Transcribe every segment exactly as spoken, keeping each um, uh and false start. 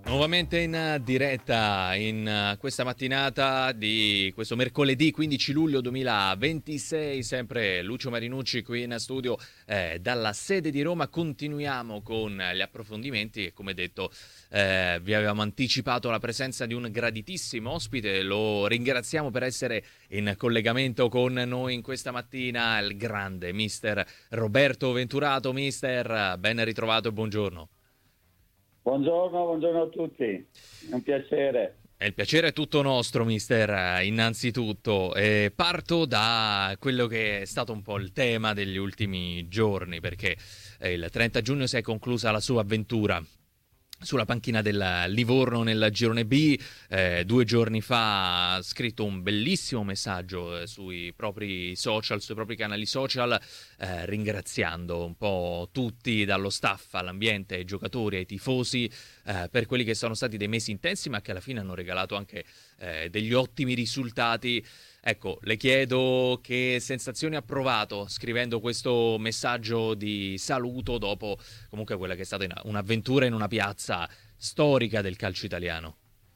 Nuovamente in diretta in questa mattinata di questo mercoledì quindici luglio duemilaventisei, sempre Lucio Marinucci qui in studio eh, dalla sede di Roma. Continuiamo con gli approfondimenti e come detto eh, vi avevamo anticipato la presenza di un graditissimo ospite, lo ringraziamo per essere in collegamento con noi in questa mattina, il grande mister Roberto Venturato. Mister, ben ritrovato e buongiorno. Buongiorno, buongiorno a tutti, è un piacere. E il piacere è tutto nostro, mister, innanzitutto. Eh, parto da quello che è stato un po' il tema degli ultimi giorni, perché eh, il trenta giugno si è conclusa la sua avventura sulla panchina del Livorno nel girone B. Eh, due giorni fa ha scritto un bellissimo messaggio eh, sui propri social, sui propri canali social, eh, ringraziando un po' tutti, dallo staff all'ambiente, ai giocatori, ai tifosi, eh, per quelli che sono stati dei mesi intensi, ma che alla fine hanno regalato anche eh, degli ottimi risultati. Ecco, le chiedo che sensazioni ha provato scrivendo questo messaggio di saluto dopo comunque quella che è stata un'avventura in una piazza storica del calcio italiano.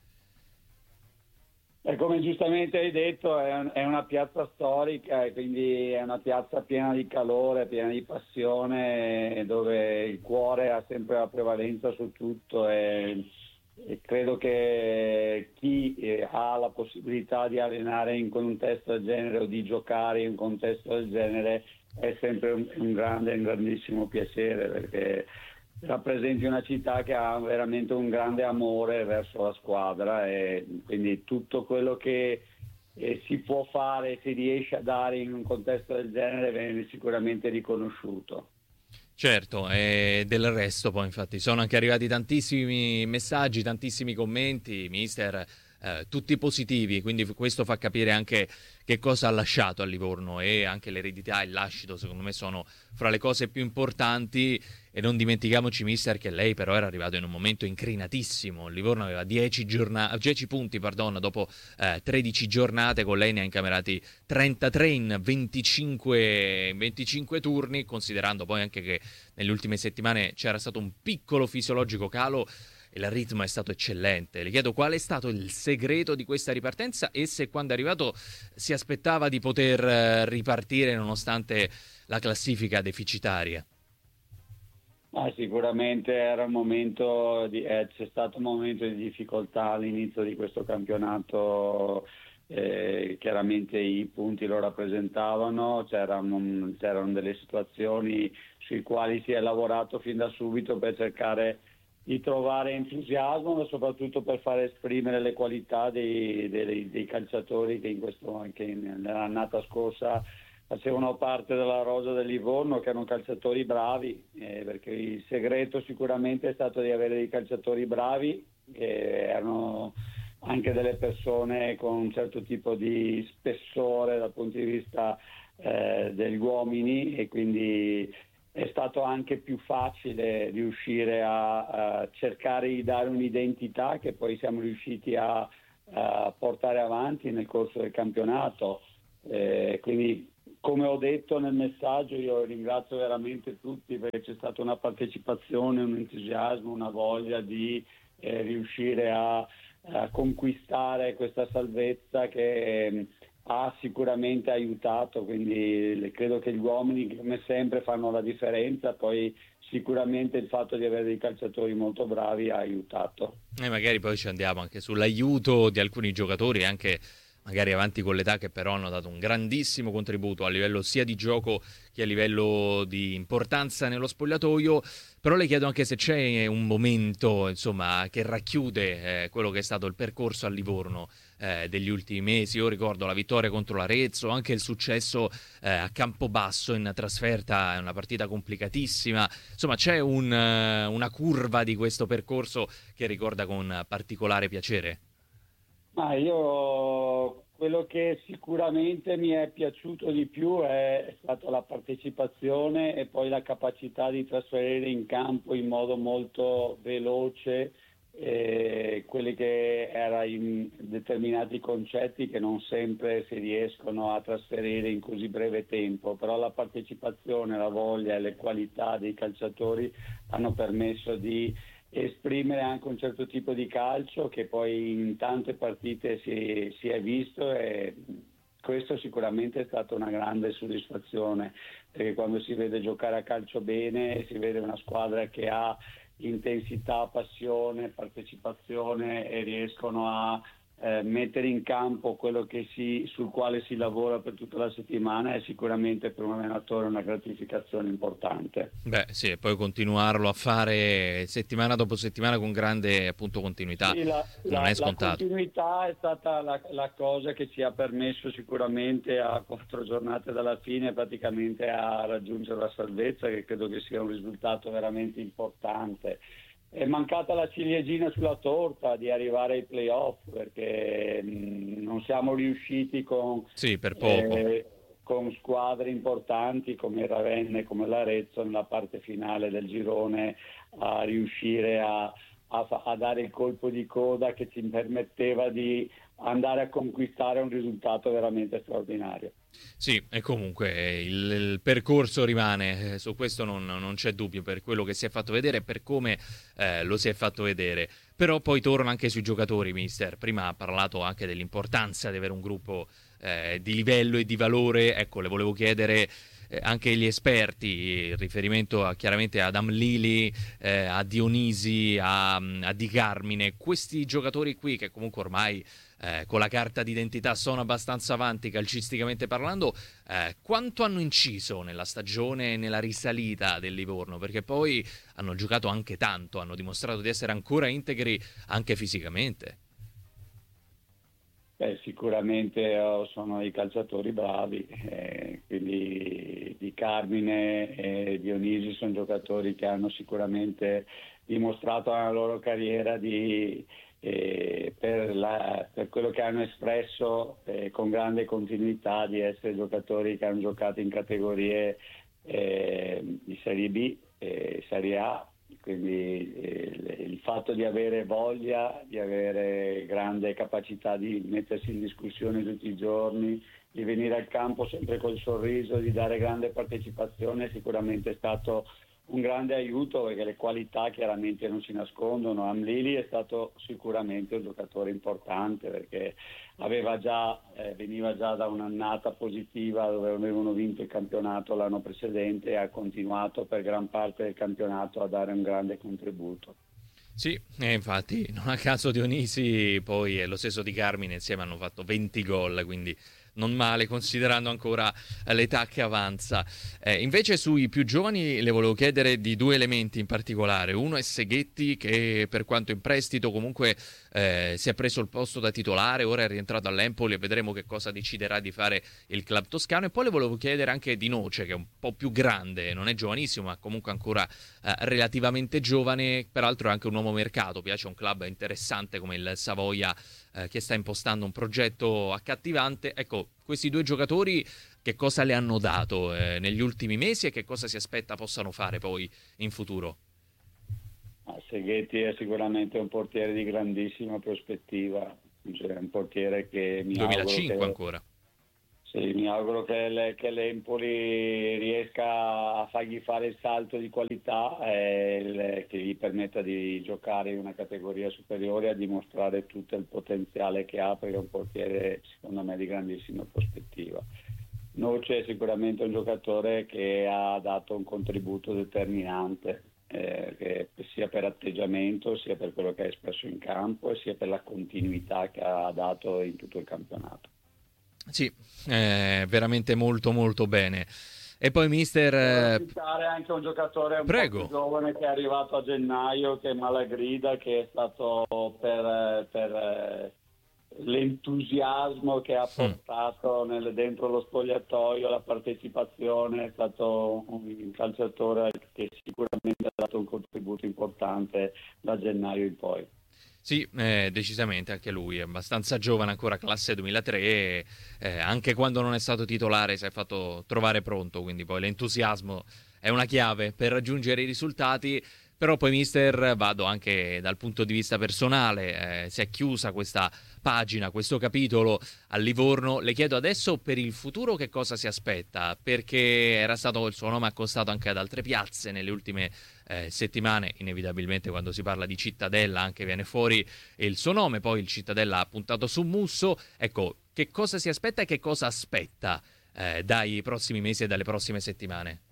E come giustamente hai detto, è, un, è una piazza storica e quindi è una piazza piena di calore, piena di passione, dove il cuore ha sempre la prevalenza su tutto e, e credo che chi eh, ha la possibilità di allenare in un contesto del genere o di giocare in un contesto del genere è sempre un, un grande, un grandissimo piacere, perché rappresenti una città che ha veramente un grande amore verso la squadra e quindi tutto quello che eh, si può fare, si riesce a dare in un contesto del genere viene sicuramente riconosciuto. Certo, e del resto poi infatti sono anche arrivati tantissimi messaggi, tantissimi commenti, mister, eh, tutti positivi, quindi questo fa capire anche che cosa ha lasciato a Livorno, e anche l'eredità e il lascito secondo me sono fra le cose più importanti. E non dimentichiamoci, mister, che lei però era arrivato in un momento incrinatissimo. Il Livorno aveva dieci, giorna- dieci punti pardon, dopo eh, tredici giornate, con lei ne ha incamerati trentatré in venticinque, in venticinque turni, considerando poi anche che nelle ultime settimane c'era stato un piccolo fisiologico calo e il ritmo è stato eccellente. Le chiedo qual è stato il segreto di questa ripartenza e se quando è arrivato si aspettava di poter eh, ripartire nonostante la classifica deficitaria. Ah, sicuramente era un momento di, eh, c'è stato un momento di difficoltà all'inizio di questo campionato, eh, chiaramente i punti lo rappresentavano, c'erano, c'erano delle situazioni sui quali si è lavorato fin da subito per cercare di trovare entusiasmo, ma soprattutto per far esprimere le qualità dei, dei, dei calciatori che in questo, anche nell'annata scorsa facevano parte della rosa del Livorno, che erano calciatori bravi, eh, perché il segreto sicuramente è stato di avere dei calciatori bravi, che erano anche delle persone con un certo tipo di spessore dal punto di vista eh, degli uomini, e quindi è stato anche più facile riuscire a, a cercare di dare un'identità che poi siamo riusciti a, a portare avanti nel corso del campionato. Eh, quindi, come ho detto nel messaggio, io ringrazio veramente tutti, perché c'è stata una partecipazione, un entusiasmo, una voglia di eh, riuscire a, a conquistare questa salvezza che eh, ha sicuramente aiutato, quindi credo che gli uomini come sempre fanno la differenza, poi sicuramente il fatto di avere dei calciatori molto bravi ha aiutato. E magari poi ci andiamo anche sull'aiuto di alcuni giocatori, anche magari avanti con l'età, che però hanno dato un grandissimo contributo a livello sia di gioco che a livello di importanza nello spogliatoio. Però le chiedo anche se c'è un momento, insomma, che racchiude eh, quello che è stato il percorso a Livorno eh, degli ultimi mesi. Io ricordo la vittoria contro l'Arezzo, anche il successo eh, a Campobasso in trasferta, è una partita complicatissima. Insomma, c'è un, eh, una curva di questo percorso che ricorda con particolare piacere. Ma io quello che sicuramente mi è piaciuto di più è, è stata la partecipazione e poi la capacità di trasferire in campo in modo molto veloce eh, quelli che erano in determinati concetti che non sempre si riescono a trasferire in così breve tempo, però la partecipazione, la voglia e le qualità dei calciatori hanno permesso di esprimere anche un certo tipo di calcio che poi in tante partite si, si è visto, e questo sicuramente è stata una grande soddisfazione, perché quando si vede giocare a calcio bene, si vede una squadra che ha intensità, passione, partecipazione e riescono a eh, mettere in campo quello che si, sul quale si lavora per tutta la settimana, è sicuramente per un allenatore una gratificazione importante. Beh, sì, e poi continuarlo a fare settimana dopo settimana con grande appunto continuità Sì, la, non è la, la scontato. continuità è stata la, la cosa che ci ha permesso sicuramente a quattro giornate dalla fine praticamente a raggiungere la salvezza, che credo che sia un risultato veramente importante. È mancata la ciliegina sulla torta di arrivare ai playoff, perché mh, non siamo riusciti con, Sì, per poco. eh, con squadre importanti come il Ravenna e come l'Arezzo nella parte finale del girone a riuscire a, a, fa- a dare il colpo di coda che ci permetteva di andare a conquistare un risultato veramente straordinario. Sì, e comunque eh, il, il percorso rimane, eh, su questo non, non c'è dubbio, per quello che si è fatto vedere e per come eh, lo si è fatto vedere. Però poi torno anche sui giocatori, mister. Prima ha parlato anche dell'importanza di avere un gruppo eh, di livello e di valore. Ecco, le volevo chiedere eh, anche gli esperti, in riferimento a, chiaramente ad Amlili, eh, a Dionisi, a, a Di Carmine, questi giocatori qui che comunque ormai eh, con la carta d'identità sono abbastanza avanti calcisticamente parlando, eh, quanto hanno inciso nella stagione e nella risalita del Livorno? Perché poi hanno giocato anche tanto, hanno dimostrato di essere ancora integri anche fisicamente. Beh, sicuramente oh, sono i calciatori bravi, eh, quindi Di Carmine e Dionisi sono giocatori che hanno sicuramente dimostrato nella loro carriera di, eh, per, la- per quello che hanno espresso eh, con grande continuità, di essere giocatori che hanno giocato in categorie eh, di Serie B, eh, Serie A. Quindi eh, il fatto di avere voglia, di avere grande capacità di mettersi in discussione tutti i giorni, di venire al campo sempre col sorriso, di dare grande partecipazione, è sicuramente stato un grande aiuto, perché le qualità chiaramente non si nascondono. Amlili è stato sicuramente un giocatore importante, perché aveva già, eh, veniva già da un'annata positiva dove avevano vinto il campionato l'anno precedente, e ha continuato per gran parte del campionato a dare un grande contributo. Sì, e infatti non a caso Dionisi poi e lo stesso Di Carmine insieme hanno fatto venti gol, quindi non male considerando ancora l'età che avanza. Eh, invece sui più giovani le volevo chiedere di due elementi in particolare. Uno è Seghetti, che per quanto in prestito comunque eh, si è preso il posto da titolare, ora è rientrato all'Empoli e vedremo che cosa deciderà di fare il club toscano. E poi le volevo chiedere anche di Noce, che è un po' più grande, non è giovanissimo ma comunque ancora eh, relativamente giovane, peraltro è anche un uomo mercato, piace un club interessante come il Savoia eh, che sta impostando un progetto accattivante. Ecco, questi due giocatori che cosa le hanno dato eh, negli ultimi mesi e che cosa si aspetta possano fare poi in futuro? Ah, Seghetti è sicuramente un portiere di grandissima prospettiva, cioè un portiere che mi auguro duemilacinque che, ancora. sì, mi auguro che, le- che l'Empoli riesca a fargli fare il salto di qualità, e il- che gli permetta di giocare in una categoria superiore, a dimostrare tutto il potenziale che ha, perché è un portiere secondo me di grandissima prospettiva. Noce è sicuramente un giocatore che ha dato un contributo determinante, eh, che sia per atteggiamento, sia per quello che ha espresso in campo, e sia per la continuità che ha dato in tutto il campionato. Sì, eh, veramente molto molto bene. E poi mister, Vorrei eh, citare anche un giocatore un po' più prego. giovane che è arrivato a gennaio, che è Malagrida, che è stato per, per eh, l'entusiasmo che ha Mm. portato nel- dentro lo spogliatoio, la partecipazione, è stato un calciatore che sicuramente ha dato un contributo importante da gennaio in poi. Sì, eh, decisamente anche lui è abbastanza giovane ancora, classe duemilatré, e, eh, anche quando non è stato titolare si è fatto trovare pronto, quindi poi l'entusiasmo è una chiave per raggiungere i risultati. Però poi mister, vado anche dal punto di vista personale, eh, si è chiusa questa pagina, questo capitolo a Livorno. Le chiedo adesso per il futuro che cosa si aspetta, perché era stato, il suo nome accostato anche ad altre piazze nelle ultime eh, settimane, inevitabilmente quando si parla di Cittadella anche viene fuori il suo nome, poi il Cittadella ha puntato su Musso. Ecco, che cosa si aspetta e che cosa aspetta eh, dai prossimi mesi e dalle prossime settimane?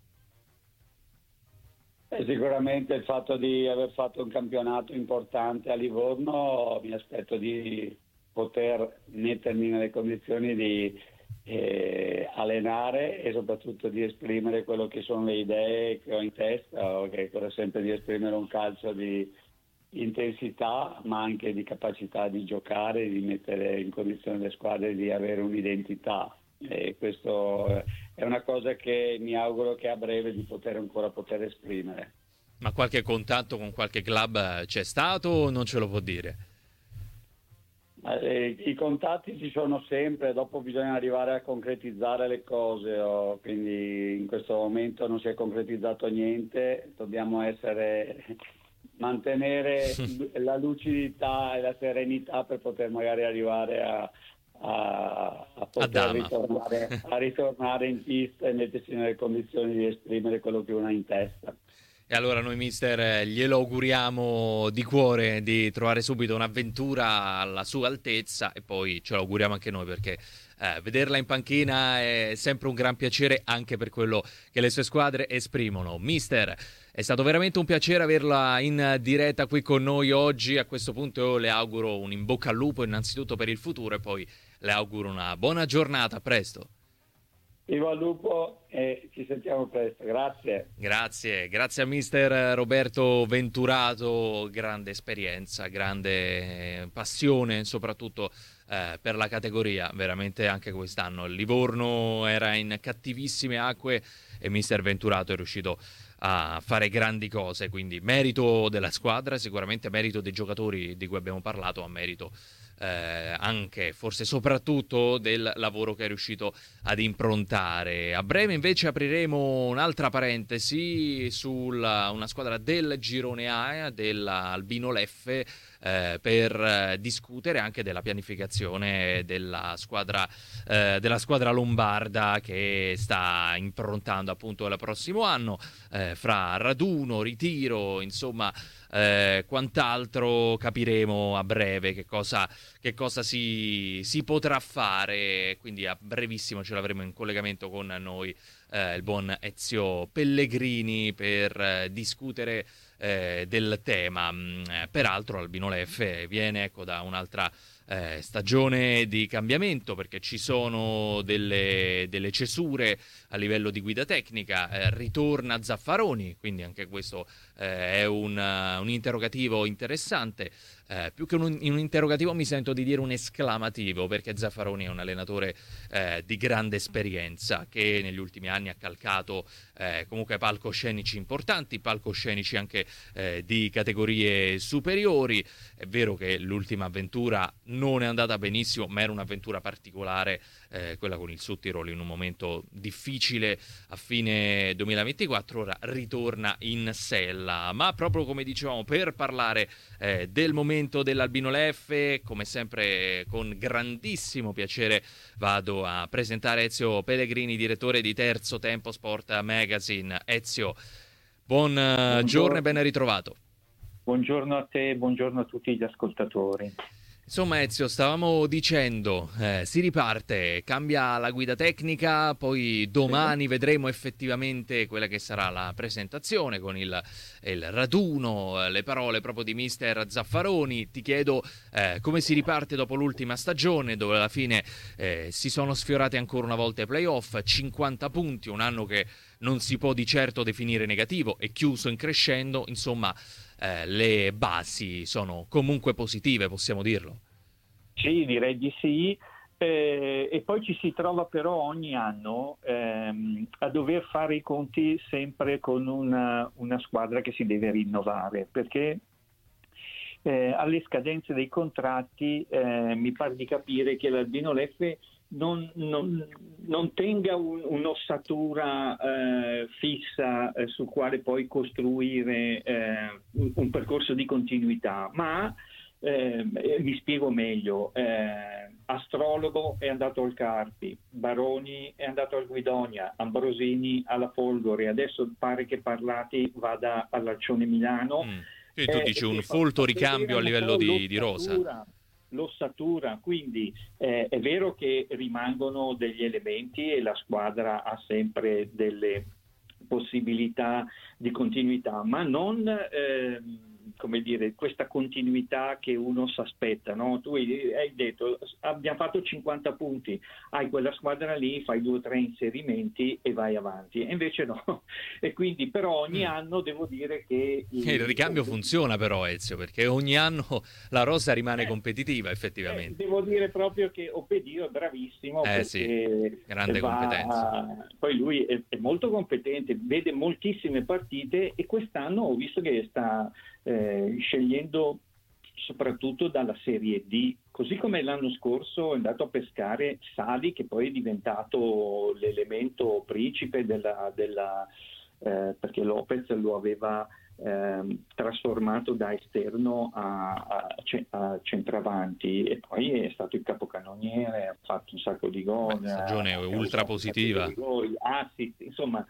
Eh, sicuramente il fatto di aver fatto un campionato importante a Livorno, mi aspetto di poter mettermi nelle condizioni di eh, allenare e soprattutto di esprimere quello che sono le idee che ho in testa, che è quello sempre di esprimere un calcio di intensità ma anche di capacità di giocare, di mettere in condizione le squadre di avere un'identità. E questo è una cosa che mi auguro che a breve di poter ancora poter esprimere. Ma qualche contatto con qualche club c'è stato o non ce lo può dire? Eh, I contatti ci sono sempre, dopo bisogna arrivare a concretizzare le cose, oh, quindi in questo momento non si è concretizzato niente, dobbiamo essere mantenere la lucidità e la serenità per poter magari arrivare a A, a poter a ritornare, a ritornare in pista e mettersi nelle condizioni di esprimere quello che uno ha in testa. E allora noi mister glielo auguriamo di cuore di trovare subito un'avventura alla sua altezza e poi ce lo auguriamo anche noi perché eh, vederla in panchina è sempre un gran piacere anche per quello che le sue squadre esprimono. Mister, è stato veramente un piacere averla in diretta qui con noi oggi. A questo punto io le auguro un in bocca al lupo innanzitutto per il futuro e poi le auguro una buona giornata. A presto. Viva il lupo e ci sentiamo presto, grazie. Grazie, grazie a mister Roberto Venturato, grande esperienza, grande passione soprattutto eh, per la categoria, veramente anche quest'anno. Il Livorno era in cattivissime acque e mister Venturato è riuscito a fare grandi cose, quindi merito della squadra, sicuramente merito dei giocatori di cui abbiamo parlato, a merito Eh, anche, forse soprattutto, del lavoro che è riuscito ad improntare. A breve invece apriremo un'altra parentesi sulla una squadra del girone A dell'Albino Leffe eh, per eh, discutere anche della pianificazione della squadra eh, della squadra lombarda che sta improntando appunto il prossimo anno eh, fra raduno, ritiro, insomma Eh, quant'altro capiremo a breve che cosa, che cosa si, si potrà fare, quindi a brevissimo ce l'avremo in collegamento con noi eh, il buon Ezio Pellegrini per eh, discutere eh, del tema. Peraltro Albino Leffe viene ecco da un'altra Eh, stagione di cambiamento perché ci sono delle, delle cesure a livello di guida tecnica, eh, ritorna Zaffaroni, quindi anche questo eh, è un, uh, un interrogativo interessante. Eh, più che un, un interrogativo mi sento di dire un esclamativo perché Zaffaroni è un allenatore eh, di grande esperienza che negli ultimi anni ha calcato eh, comunque palcoscenici importanti, palcoscenici anche eh, di categorie superiori. È vero che l'ultima avventura non è andata benissimo, ma era un'avventura particolare, eh, quella con il Südtirol in un momento difficile a fine duemilaventiquattro, ora ritorna in sella. Ma proprio come dicevamo, per parlare eh, del momento dell'Albino Leffe, come sempre con grandissimo piacere vado a presentare Ezio Pellegrini, direttore di Terzo Tempo Sport Magazine. Ezio, buon buongiorno, giorno e ben ritrovato. Buongiorno a te, buongiorno a tutti gli ascoltatori. Insomma Ezio, stavamo dicendo, eh, si riparte, cambia la guida tecnica, poi domani sì. vedremo effettivamente quella che sarà la presentazione con il, il raduno, le parole proprio di mister Zaffaroni. Ti chiedo eh, come si riparte dopo l'ultima stagione dove alla fine eh, si sono sfiorati ancora una volta i playoff, cinquanta punti, un anno che non si può di certo definire negativo, è chiuso in crescendo, insomma eh, le basi sono comunque positive, possiamo dirlo. Sì, direi di sì, eh, e poi ci si trova però ogni anno ehm, a dover fare i conti sempre con una, una squadra che si deve rinnovare, perché eh, alle scadenze dei contratti eh, mi pare di capire che l'Albino Leffe non, non, non tenga un, un'ossatura eh, fissa eh, su quale poi costruire eh, un, un percorso di continuità, ma eh, mi spiego meglio. Eh, Astrologo è andato al Carpi, Baroni è andato al Guidonia, Ambrosini alla Folgore, adesso pare che Parlati vada all'Alcione Milano. Mm. Quindi tu Eh, dici un fa- folto fa ricambio vedere a un livello po' di, di rosa. l'ossatura, l'ossatura, quindi eh, è vero che rimangono degli elementi e la squadra ha sempre delle possibilità di continuità, ma non ehm, come dire, questa continuità che uno si aspetta, no? Tu hai hai detto abbiamo fatto cinquanta punti, hai quella squadra lì, fai due o tre inserimenti e vai avanti, e invece no. E quindi però ogni Mm. anno devo dire che Il ricambio funziona però, Ezio, perché ogni anno la rosa rimane Eh, competitiva, Eh, effettivamente. devo dire proprio che Opedio è bravissimo, Eh sì, perché grande va competenza. a- poi lui è, è molto competente, vede moltissime partite, e quest'anno ho visto che sta eh, scegliendo soprattutto dalla Serie D, così come l'anno scorso è andato a pescare Sali, che poi è diventato l'elemento principe della, della eh, perché Lopez lo aveva ehm, trasformato da esterno a, a, ce- a centravanti, e poi è stato il capocannoniere, ha fatto un sacco di Beh, gol, ha stagione ha ultra causato un sacco di positiva. rigori, assist, insomma.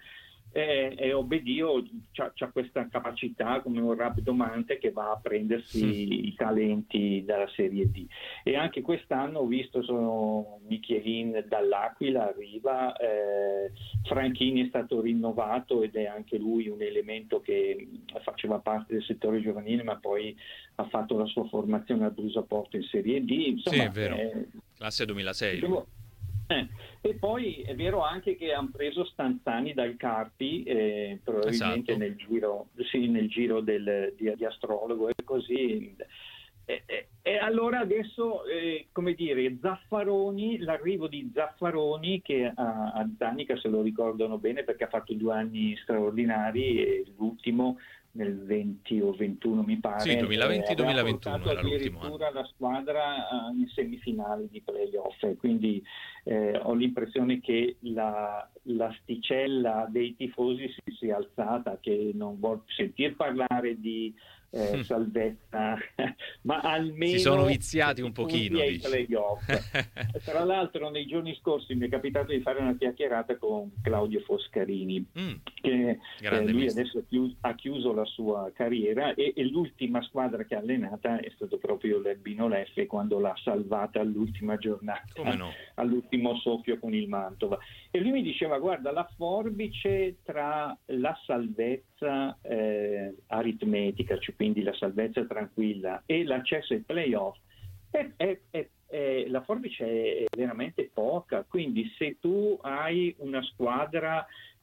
E, e Obedio ha questa capacità come un rabdomante che va a prendersi Mm. i talenti dalla Serie D. E anche quest'anno ho visto, sono Michelin dall'Aquila arriva, eh, Franchini è stato rinnovato ed è anche lui un elemento che faceva parte del settore giovanile, ma poi ha fatto la sua formazione al Brusaporto in Serie D, Sì, è insomma. vero. eh, Classe duemilasei lui. devo- eh, E poi è vero anche che hanno preso Stanzani dal Carpi, eh, probabilmente Esatto. nel giro, sì, nel giro del, di, di Astrologo e così. E, e- e allora adesso, eh, come dire, Zaffaroni, l'arrivo di Zaffaroni, che a, a Zanica se lo ricordano bene perché ha fatto due anni straordinari, e l'ultimo nel venti o ventuno mi pare, Sì, eh, aveva duemilaventi-duemilaventuno portato era l'ultimo anno. addirittura la squadra eh, in semifinali di playoff, e quindi eh, ho l'impressione che la, l'asticella dei tifosi si sia alzata, che non vuol sentir parlare di eh, salvezza, ma Si sono almeno viziati un i punti pochino, ai dici. playoff. Tra l'altro nei giorni scorsi mi è capitato di fare una chiacchierata con Claudio Foscarini, Mm, che eh, grande lui mister. adesso ha chiuso, ha chiuso la sua carriera, e, e l'ultima squadra che ha allenata è stato proprio l'Elbino Leffe, quando l'ha salvata all'ultima giornata, Come no? all'ultimo soffio con il Mantova. E lui mi diceva: guarda, la forbice tra la salvezza eh, aritmetica, cioè quindi la salvezza tranquilla, e l'accesso ai playoff, è, è, è, è, la forbice è veramente poca. Quindi se tu hai una squadra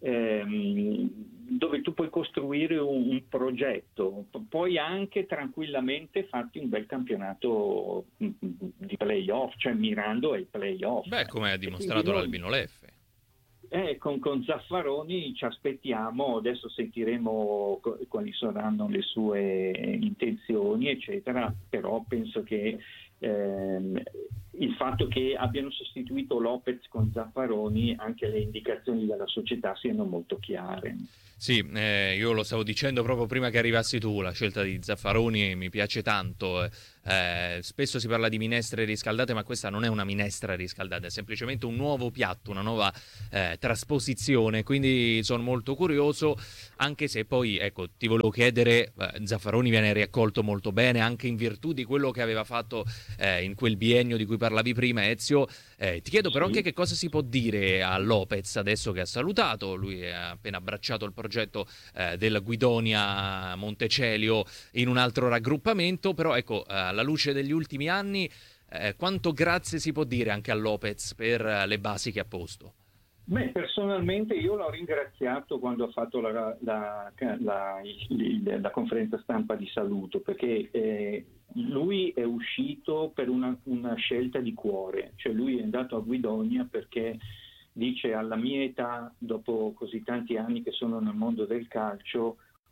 ehm, dove tu puoi costruire un, un progetto, pu- puoi anche tranquillamente farti un bel campionato mm, di playoff, cioè mirando ai playoff. Beh, come ha E quindi dimostrato noi l'Albino Leffe. eh, con, con Zaffaroni ci aspettiamo, adesso sentiremo co- quali saranno le sue intenzioni, eccetera, però penso che ehm, il fatto che abbiano sostituito Lopez con Zaffaroni, anche le indicazioni della società siano molto chiare. Sì, eh, io lo stavo dicendo proprio prima che arrivassi tu, la scelta di Zaffaroni mi piace tanto. Eh, spesso si parla di minestre riscaldate, ma questa non è una minestra riscaldata, è semplicemente un nuovo piatto, una nuova eh, trasposizione, quindi sono molto curioso, anche se poi, ecco, ti volevo chiedere, eh, Zaffaroni viene riaccolto molto bene, anche in virtù di quello che aveva fatto eh, in quel biennio di cui parlavi prima, Ezio. Eh, ti chiedo però anche Sì. che cosa si può dire a Lopez adesso che ha salutato, lui ha appena abbracciato il progetto eh, del Guidonia Montecelio in un altro raggruppamento, però ecco, eh, alla luce degli ultimi anni, eh, quanto grazie si può dire anche a Lopez per eh, le basi che ha posto? Beh, personalmente io l'ho ringraziato quando ha fatto la, la- la- il- la conferenza stampa di saluto, perché eh, lui è uscito per una, una scelta di cuore, cioè lui è andato a Guidonia perché dice: alla mia età, dopo così tanti anni che sono nel mondo del calcio,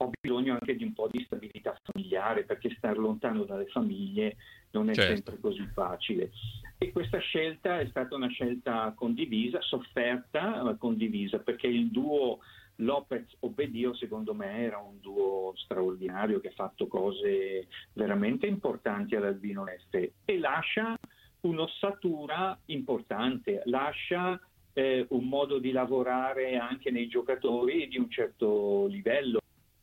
ho bisogno anche di un po' di stabilità familiare, perché stare lontano dalle famiglie non è Certo. sempre così facile. E questa scelta è stata una scelta condivisa, sofferta, ma condivisa, perché il duo Lopez-Obedio secondo me era un duo straordinario che ha fatto cose veramente importanti all'Albino F e lascia un'ossatura importante, lascia eh, un modo di lavorare anche nei giocatori di un certo livello.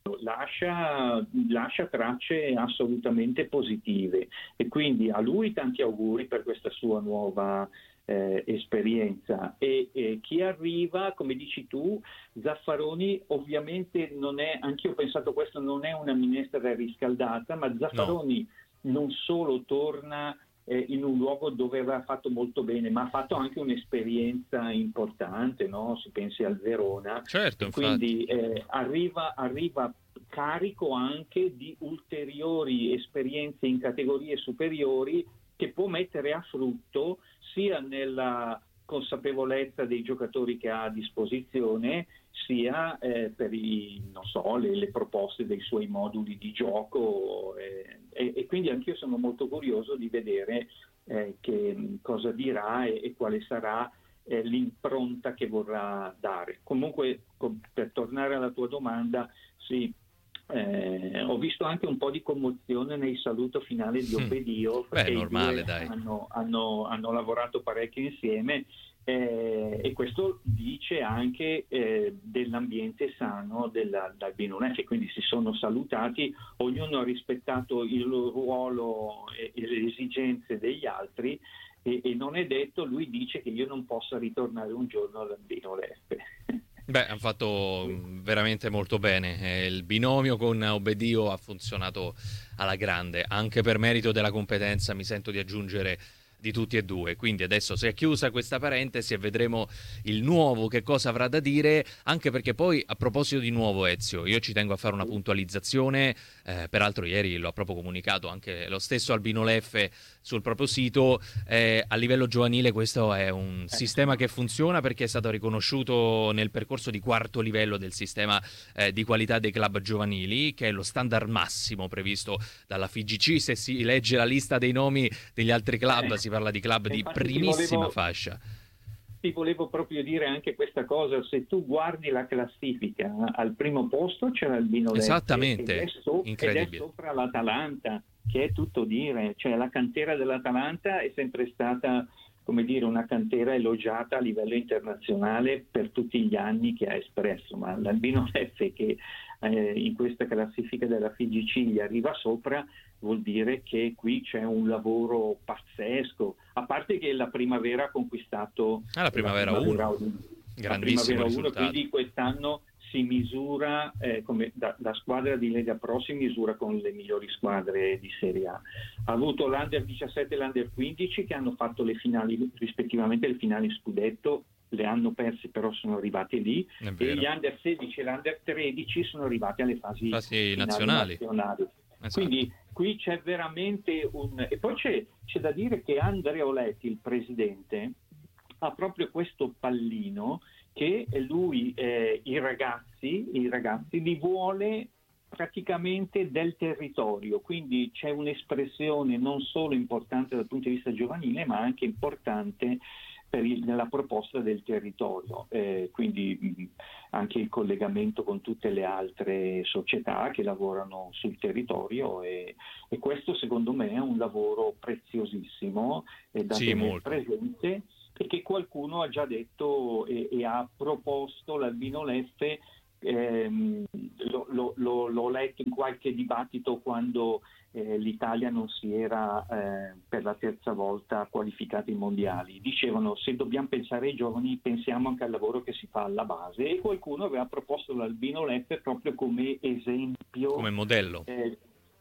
Lascia, lascia tracce assolutamente positive e quindi a lui tanti auguri per questa sua nuova eh, esperienza e, e chi arriva, come dici tu, Zaffaroni ovviamente non è, anch'io ho pensato questo, non è una minestra riscaldata, ma Zaffaroni no. non solo torna eh, in un luogo dove aveva fatto molto bene, ma ha fatto anche un'esperienza importante, no? Si pensi al Verona, certo, e quindi eh, arriva, arriva carico anche di ulteriori esperienze in categorie superiori che può mettere a frutto sia nella consapevolezza dei giocatori che ha a disposizione, sia eh, per i, non so, le, le proposte dei suoi moduli di gioco eh, e, e quindi anch'io sono molto curioso di vedere eh, che cosa dirà e, e quale sarà eh, l'impronta che vorrà dare. Comunque, com- per tornare alla tua domanda, sì, Eh, ho visto anche un po' di commozione nel saluto finale di Obedio, perché Beh, normale, i due dai. hanno, hanno, hanno lavorato parecchio insieme eh, e questo dice anche eh, dell'ambiente sano dell'Albino F, quindi si sono salutati, ognuno ha rispettato il ruolo e, e le esigenze degli altri e, e non è detto, lui dice che io non possa ritornare un giorno all'Albino F. Beh, hanno fatto veramente molto bene. Eh, il binomio con Obedio ha funzionato alla grande, anche per merito della competenza, mi sento di aggiungere, di tutti e due. Quindi adesso si è chiusa questa parentesi e vedremo il nuovo che cosa avrà da dire, anche perché poi, a proposito di nuovo, Ezio, io ci tengo a fare una puntualizzazione, eh, peraltro ieri lo ha proprio comunicato anche lo stesso Albino Leffe sul proprio sito, eh, a livello giovanile questo è un sistema che funziona perché è stato riconosciuto nel percorso di quarto livello del sistema eh, di qualità dei club giovanili, che è lo standard massimo previsto dalla F I G C. Se si legge la lista dei nomi degli altri club, si parla di club di Infatti primissima ti volevo, fascia. ti volevo proprio dire anche questa cosa, se tu guardi la classifica, al primo posto c'è l'Albino Leffe Esattamente, ed è, so- ed è incredibile. sopra l'Atalanta, che è tutto dire, cioè la cantera dell'Atalanta è sempre stata, come dire, una cantera elogiata a livello internazionale per tutti gli anni che ha espresso, ma l'Albino Leffe che eh, in questa classifica della F I G C gli arriva sopra vuol dire che qui c'è un lavoro pazzesco, a parte che la Primavera ha conquistato Ah, la Primavera uno, grandissimo risultato. Quindi quest'anno si misura, eh, come da, da squadra di Lega Pro si misura con le migliori squadre di Serie A. Ha avuto l'Under diciassette e l'Under quindici che hanno fatto le finali, rispettivamente le finali scudetto, le hanno perse però sono arrivati lì, e gli Under sedici e l'Under tredici sono arrivati alle fasi, fasi nazionali. nazionali. Esatto. Quindi qui c'è veramente un... E poi c'è, c'è da dire che Andreoletti, il presidente, ha proprio questo pallino che lui eh, i ragazzi, i ragazzi li vuole praticamente del territorio, quindi c'è un'espressione non solo importante dal punto di vista giovanile ma anche importante per il, nella proposta del territorio, eh, quindi mh, anche il collegamento con tutte le altre società che lavorano sul territorio e, e questo secondo me è un lavoro preziosissimo e da sì, tenere molto. presente e che qualcuno ha già detto e, e ha proposto l'Albino Leffe. Ehm, lo, lo, lo, l'ho letto in qualche dibattito quando eh, l'Italia non si era eh, per la terza volta qualificata ai mondiali. Dicevano se dobbiamo pensare ai giovani pensiamo anche al lavoro che si fa alla base e qualcuno aveva proposto l'Albino Leffe proprio come esempio, come modello. Eh,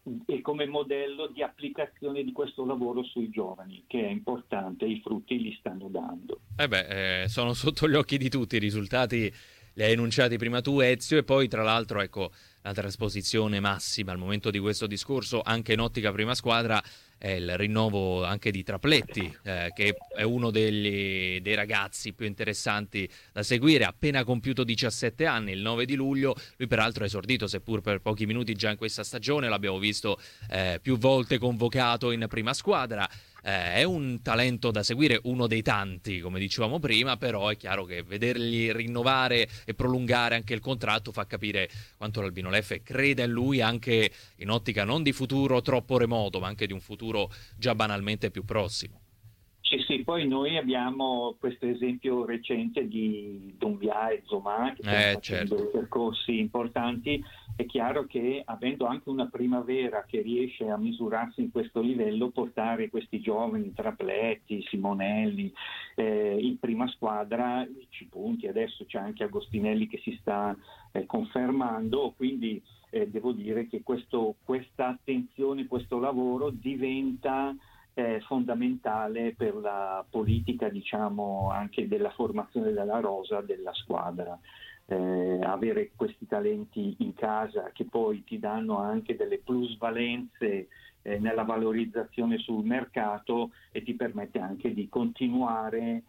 e come modello di applicazione di questo lavoro sui giovani, che è importante, i frutti li stanno dando. Eh beh, eh, sono sotto gli occhi di tutti i risultati. Li hai enunciati prima tu, Ezio, e poi tra l'altro ecco la trasposizione massima al momento di questo discorso, anche in ottica prima squadra, è il rinnovo anche di Trapletti, eh, che è uno degli, dei ragazzi più interessanti da seguire, appena compiuto diciassette anni, il nove di luglio. Lui peraltro è esordito, seppur per pochi minuti già in questa stagione, l'abbiamo visto eh, più volte convocato in prima squadra. Eh, è un talento da seguire, uno dei tanti, come dicevamo prima, però è chiaro che vedergli rinnovare e prolungare anche il contratto fa capire quanto l'Albino Leffe creda in lui, anche in ottica non di futuro troppo remoto, ma anche di un futuro già banalmente più prossimo. Sì, sì, poi noi abbiamo questo esempio recente di Doumbia e Zouma che stanno Eh, facendo certo. percorsi importanti. È chiaro che avendo anche una primavera che riesce a misurarsi in questo livello, portare questi giovani Trapletti, Simonelli eh, in prima squadra ci punti. Adesso c'è anche Agostinelli che si sta eh, confermando, quindi eh, devo dire che questo, questa attenzione, questo lavoro diventa è fondamentale per la politica, diciamo, anche della formazione della rosa della squadra. Eh, avere questi talenti in casa che poi ti danno anche delle plusvalenze eh, nella valorizzazione sul mercato e ti permette anche di continuare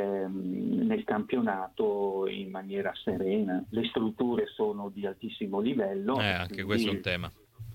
ehm, nel campionato in maniera serena. Le strutture sono di altissimo livello. Eh, anche questo è un tema.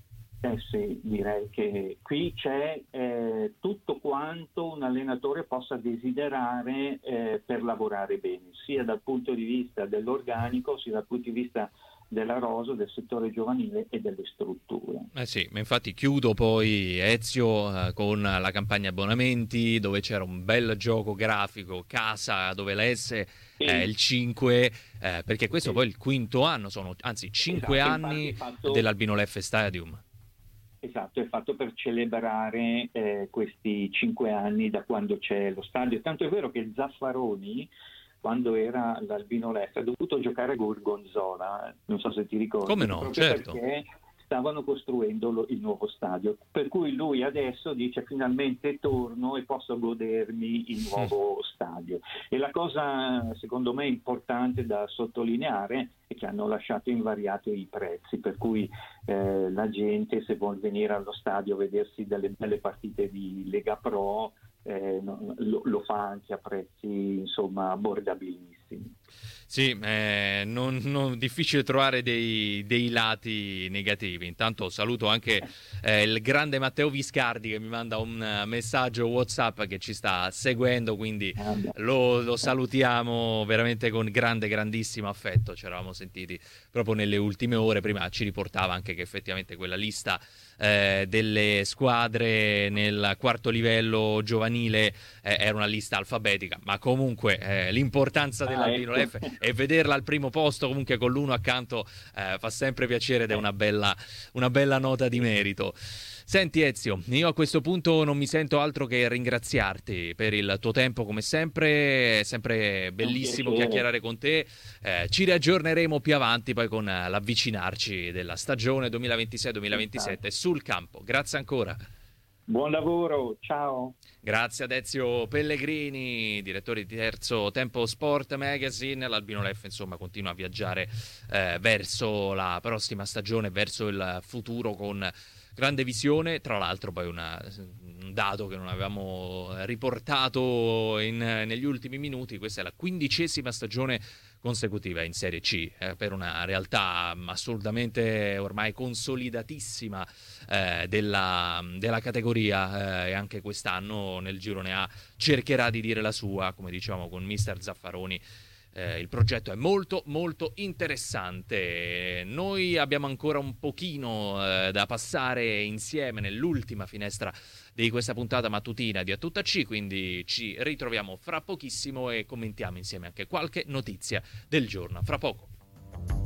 Eh sì, direi che qui c'è eh, tutto quanto un allenatore possa desiderare eh, per lavorare bene, sia dal punto di vista dell'organico, sia dal punto di vista della rosa, del settore giovanile e delle strutture. Eh sì, ma infatti chiudo poi Ezio eh, con la campagna abbonamenti, dove c'era un bel gioco grafico, casa dove la S Sì. è il cinque, eh, perché questo Sì. poi è il quinto anno, sono anzi cinque Esatto, anni infatti è fatto- dell'Albino Leffe Stadium. Esatto, è fatto per celebrare eh, questi cinque anni da quando c'è lo stadio. Tanto è vero che Zaffaroni, quando era l'Albino Leffe, ha dovuto giocare a Gorgonzola, non so se ti ricordi. Come no, proprio certo. Perché stavano costruendo lo- il nuovo stadio, per cui lui adesso dice finalmente torno e posso godermi il nuovo stadio. E la cosa secondo me importante da sottolineare è che hanno lasciato invariati i prezzi, per cui eh, la gente, se vuol venire allo stadio a vedersi delle belle partite di Lega Pro, eh, no- lo, lo fa anche a prezzi insomma abbordabilissimi. Sì, eh, non, non- difficile trovare dei, dei lati negativi. Intanto saluto anche eh, il grande Matteo Viscardi che mi manda un eh, messaggio WhatsApp che ci sta seguendo, quindi Ah, beh. lo, lo salutiamo veramente con grande, grandissimo affetto. Ci eravamo sentiti proprio nelle ultime ore. Prima ci riportava anche che effettivamente quella lista eh, delle squadre nel quarto livello giovanile eh, era una lista alfabetica, ma comunque eh, l'importanza Ah, dell'Albino ecco. Leffe e vederla al primo posto comunque con l'uno accanto eh, fa sempre piacere ed è una bella, una bella nota di merito. Senti Ezio, io a questo punto non mi sento altro che ringraziarti per il tuo tempo come sempre, è sempre bellissimo piacere. chiacchierare con te, eh, ci riaggiorneremo più avanti poi con eh, l'avvicinarci della stagione duemilaventisei duemilaventisette sul campo. Grazie ancora. Buon lavoro, ciao. Grazie ad Ezio Pellegrini, direttore di Terzo Tempo Sport Magazine. L'Albino Leffe insomma continua a viaggiare eh, verso la prossima stagione, verso il futuro con grande visione. Tra l'altro poi una, un dato che non avevamo riportato in, negli ultimi minuti: questa è la quindicesima stagione consecutiva in Serie C eh, per una realtà assolutamente ormai consolidatissima eh, della, della categoria eh, e anche quest'anno nel girone A cercherà di dire la sua, come diciamo con mister Zaffaroni. Eh, il progetto è molto molto interessante. Noi abbiamo ancora un pochino eh, da passare insieme nell'ultima finestra di questa puntata mattutina di A Tutta C, quindi ci ritroviamo fra pochissimo e commentiamo insieme anche qualche notizia del giorno. Fra poco.